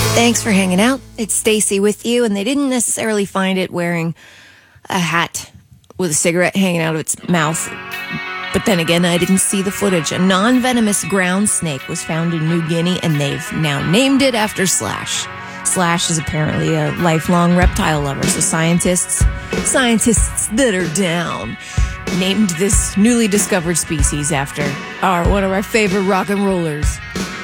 Thanks for hanging out. It's Stacy with you, and they didn't necessarily find it wearing a hat with a cigarette hanging out of its mouth. But then again, I didn't see the footage. A non-venomous ground snake was found in New Guinea, and they've now named it after Slash. Slash is apparently a lifelong reptile lover, so scientists that are down named this newly discovered species after one of our favorite rock and rollers.